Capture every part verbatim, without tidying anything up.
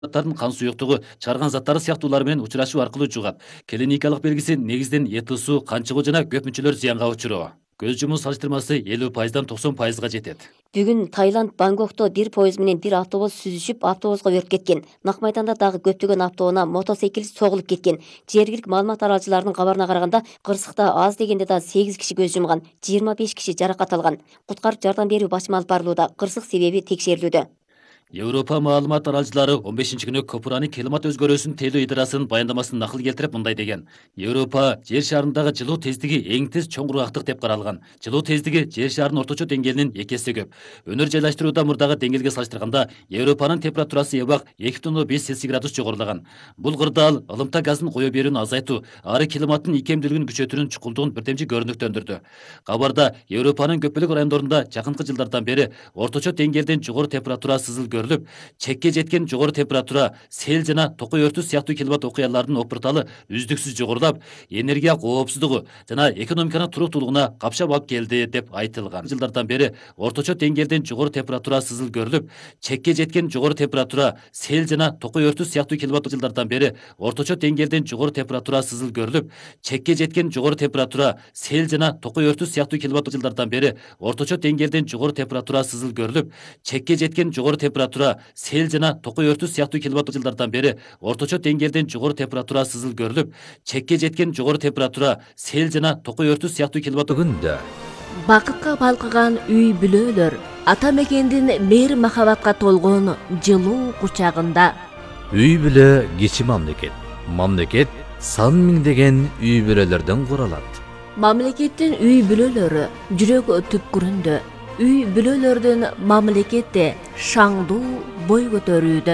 заттардын кан суюктугу, чыгарган заттары сыяктуулар менен учурашуу аркылуу жугат. Клиникалык белгиси негизинен эти суу, кан чыгуу жана көп мүчөлөр зыянга учуроо. Көз жумуу салыштырмасы элүү пайыздан токсон пайызга жетет. Бүгүн Таиланд Бангкокто бир поезд менен бир автобус сүзүшүп, автобуска өрт кеткен. Нак майданда дагы көптөгөн автоунаа мотоцикл согулуп кеткен. Жергиликтик маалымат аралчыларынын кабарына караганда, кырсыкта аз дегенде да сегиз киши көз жумган, жыйырма беш киши жаракат алган. Куткарып жардам берүү башым алып барылууда. Кырсык себеби текшерилүүдө. Европа маалымат аралчылары он бешинчи күнү Копурани климат өзгөрүүсүнүн тейлөө идарасынын баяндамасын накыл келтирип мындай деген. Европа жер шарындагы жылуу тездиги эң тез чоң кургактык деп каралган. Жылуу тездиги жер шарынын орточо деңгээлинин эки эсе көп. Өнөр жайлаштырууда мурдагы деңгээлге салыштырганда Европанын температурасы эбак эки бүтүн беш Цельсий градус жогорулаган. Бул кырдаал ылымта газын кое берүүнү азайтуу, ары климаттын икемдүүлүгүн күчөтүүнүн чукулдугун бирдемчи көрүнүктөндүрдү. Кабарда Европанын көп бөлүк райондорунда жакынкы жылдардан бери орточо деңгээлден жогору температура сызыл көрүлүп, чекке жеткен жогору температура, сел жана токой өртү сыяктуу климат окуяларынын опурталы үздүксүз жогорулап, энергия коопсуздугу жана экономиканын туруктуулугуна капшап алып келди деп айтылган. Жылдардан бери орточо деңгээлден жогору температура сызыл көрүлүп, чекке жеткен жогору температура, сел жана токой өртү сыяктуу климат жылдардан бери орточо деңгээлден жогору температура сызыл көрүлүп, чекке жеткен жогору температура, сел жана токой өртү сыяктуу климат жылдардан бери орточо деңгээлден жогору температура сызыл көрүлүп, чекке жеткен жогору температура, сел жана токой өртү сыяктуу климат жылдардан бери орточо деңгээлден жогору температура сызыл көрүлүп, чекке жеткен жогору температура, сел жана токой өртү сыяктуу климат күндө бакытка балкыган үй бүлөлөр ата мекендин мейир махабатка толгон жылуу кучагында. Үй бүлө кичи мамлекет. Мамлекет сан миңдеген үй бүлөлөрдөн куралат. Мамлекеттин үй бүлөлөрү жүрөк түпкүрүндө. Үй бүлөлөрдүн мамлекетте шаңдуу бой көтөрүүдө.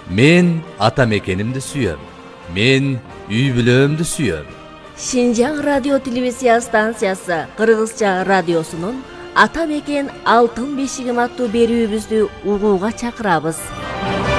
Мен ата мекенимди сүйөм. Мен үй бүлөмдү сүйөм. Шинжаң радио телевизия станциясы Кыргызча радиосунун Ата мекен алтын бешигим аттуу берүүбүздү угууга чакырабыз.